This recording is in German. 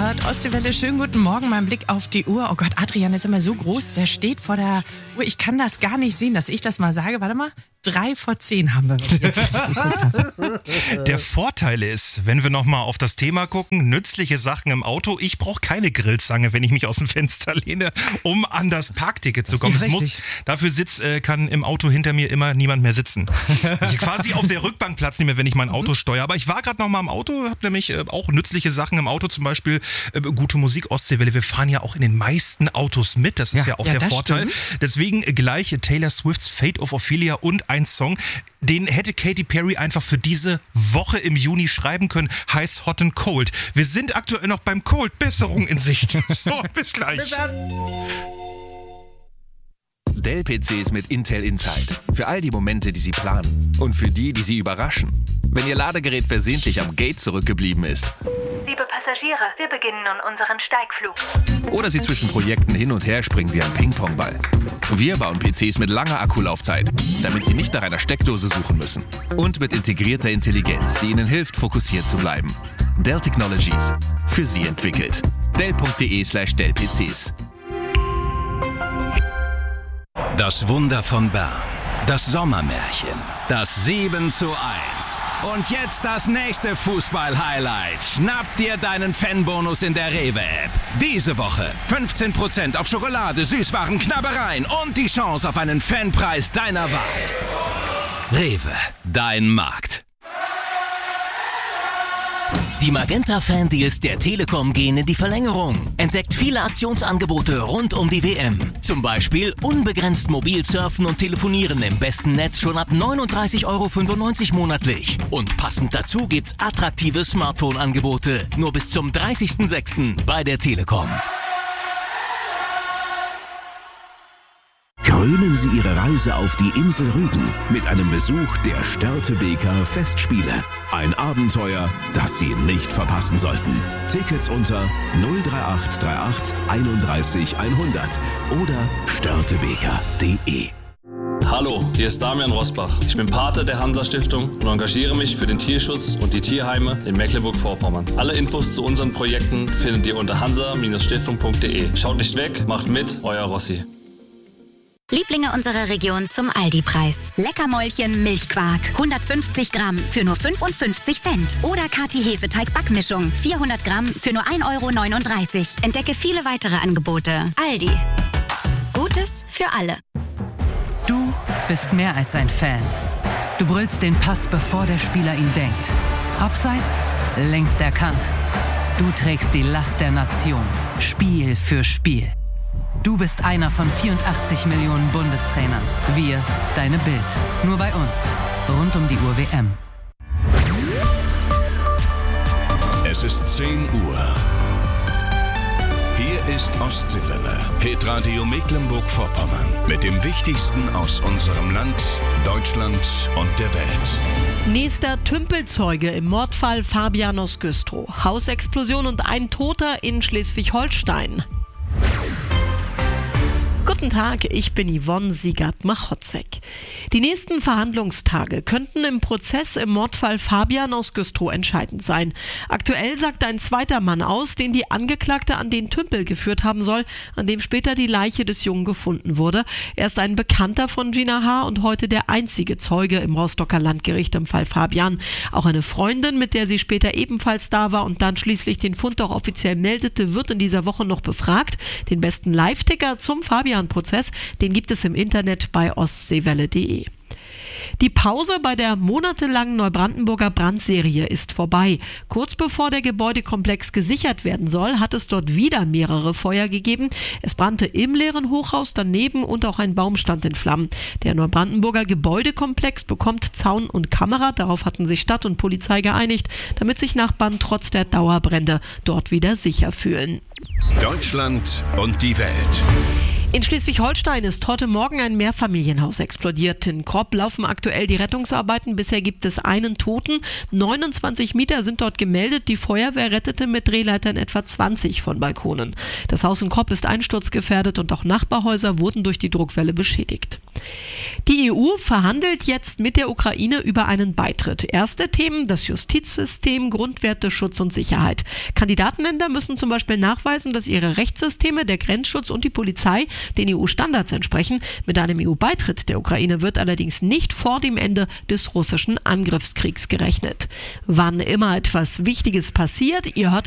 hört Ostseewelle. Schönen guten Morgen. Mein Blick auf die Uhr. Oh Gott, Adrian ist immer so groß. Der steht vor der Uhr. Ich kann das gar nicht sehen, dass ich das mal sage. Warte mal. 9:03 haben wir jetzt Der Vorteil ist, wenn wir nochmal auf das Thema gucken, nützliche Sachen im Auto. Ich brauche keine Grillzange, wenn ich mich aus dem Fenster lehne, um an das Parkticket zu kommen. Dafür kann im Auto hinter mir immer niemand mehr sitzen. Ich quasi auf der Rückbank Platz nehme, wenn ich mein Auto steuere. Aber ich war gerade nochmal im Auto, habe nämlich auch nützliche Sachen im Auto, zum Beispiel gute Musik, Ostseewelle. Wir fahren ja auch in den meisten Autos mit, das ist ja auch der Vorteil. Stimmt. Deswegen gleich Taylor Swifts Fate of Ophelia und ein Song, den hätte Katy Perry einfach für diese Woche im Juni schreiben können. Heißt Hot and Cold. Wir sind aktuell noch beim Cold. Besserung in Sicht. So, bis gleich. Bis dann. Dell-PCs mit Intel Inside. Für all die Momente, die Sie planen. Und für die, die Sie überraschen. Wenn Ihr Ladegerät versehentlich am Gate zurückgeblieben ist. Liebe Passagiere, wir beginnen nun unseren Steigflug. Oder Sie zwischen Projekten hin und her springen wie ein Ping-Pong-Ball. Wir bauen PCs mit langer Akkulaufzeit, damit Sie nicht nach einer Steckdose suchen müssen. Und mit integrierter Intelligenz, die Ihnen hilft, fokussiert zu bleiben. Dell Technologies. Für Sie entwickelt. Dell.de/Dell-PCs. Das Wunder von Bern. Das Sommermärchen. Das 7:1. Und jetzt das nächste Fußball-Highlight. Schnapp dir deinen Fanbonus in der Rewe-App. Diese Woche 15% auf Schokolade, Süßwaren, Knabbereien und die Chance auf einen Fanpreis deiner Wahl. Rewe, dein Markt. Die Magenta-Fan-Deals der Telekom gehen in die Verlängerung. Entdeckt viele Aktionsangebote rund um die WM. Zum Beispiel unbegrenzt mobil surfen und telefonieren im besten Netz schon ab 39,95 € monatlich. Und passend dazu gibt's attraktive Smartphone-Angebote. Nur bis zum 30.06. bei der Telekom. Krönen Sie Ihre Reise auf die Insel Rügen mit einem Besuch der Störtebeker Festspiele. Ein Abenteuer, das Sie nicht verpassen sollten. Tickets unter 03838 31 100 oder störtebeker.de. Hallo, hier ist Damian Rosbach. Ich bin Pate der Hansa-Stiftung und engagiere mich für den Tierschutz und die Tierheime in Mecklenburg-Vorpommern. Alle Infos zu unseren Projekten findet ihr unter hansa-stiftung.de. Schaut nicht weg, macht mit, euer Rossi. Lieblinge unserer Region zum Aldi-Preis. Leckermäulchen Milchquark. 150 Gramm für nur 55 Cent. Oder Kati Hefeteig-Backmischung. 400 Gramm für nur 1,39 €. Entdecke viele weitere Angebote. Aldi. Gutes für alle. Du bist mehr als ein Fan. Du brüllst den Pass, bevor der Spieler ihn denkt. Abseits, längst erkannt. Du trägst die Last der Nation. Spiel für Spiel. Du bist einer von 84 Millionen Bundestrainern. Wir, deine Bild. Nur bei uns. Rund um die Uhr WM. Es ist 10 Uhr. Hier ist Ostseewelle. Hitradio Mecklenburg-Vorpommern. Mit dem Wichtigsten aus unserem Land, Deutschland und der Welt. Nächster Tümpelzeuge im Mordfall Fabian aus Güstrow. Hausexplosion und ein Toter in Schleswig-Holstein. Guten Tag, ich bin Yvonne Siegert-Machotzek. Die nächsten Verhandlungstage könnten im Prozess im Mordfall Fabian aus Güstrow entscheidend sein. Aktuell sagt ein zweiter Mann aus, den die Angeklagte an den Tümpel geführt haben soll, an dem später die Leiche des Jungen gefunden wurde. Er ist ein Bekannter von Gina H. und heute der einzige Zeuge im Rostocker Landgericht im Fall Fabian. Auch eine Freundin, mit der sie später ebenfalls da war und dann schließlich den Fund auch offiziell meldete, wird in dieser Woche noch befragt. Den besten Live-Ticker zum Fabian-Prozess, den gibt es im Internet bei ostseewelle.de. Die Pause bei der monatelangen Neubrandenburger Brandserie ist vorbei. Kurz bevor der Gebäudekomplex gesichert werden soll, hat es dort wieder mehrere Feuer gegeben. Es brannte im leeren Hochhaus daneben und auch ein Baum stand in Flammen. Der Neubrandenburger Gebäudekomplex bekommt Zaun und Kamera. Darauf hatten sich Stadt und Polizei geeinigt, damit sich Nachbarn trotz der Dauerbrände dort wieder sicher fühlen. Deutschland und die Welt. In Schleswig-Holstein ist heute Morgen ein Mehrfamilienhaus explodiert. In Kropp laufen aktuell die Rettungsarbeiten. Bisher gibt es einen Toten. 29 Mieter sind dort gemeldet. Die Feuerwehr rettete mit Drehleitern etwa 20 von Balkonen. Das Haus in Kropp ist einsturzgefährdet und auch Nachbarhäuser wurden durch die Druckwelle beschädigt. Die EU verhandelt jetzt mit der Ukraine über einen Beitritt. Erste Themen: das Justizsystem, Grundwerteschutz und Sicherheit. Kandidatenländer müssen zum Beispiel nachweisen, dass ihre Rechtssysteme, der Grenzschutz und die Polizei den EU-Standards entsprechen. Mit einem EU-Beitritt der Ukraine wird allerdings nicht vor dem Ende des russischen Angriffskriegs gerechnet. Wann immer etwas Wichtiges passiert, ihr hört